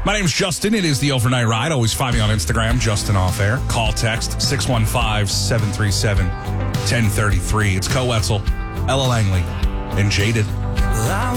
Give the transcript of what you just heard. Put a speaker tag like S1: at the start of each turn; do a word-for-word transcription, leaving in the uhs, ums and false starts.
S1: My name's Justin. It is the Overnight Ride. Always find me on Instagram, Justin Off Air. Call, text six one five, seven three seven, one zero three three. It's Co Wetzel, Ella Langley, and Jaded.
S2: I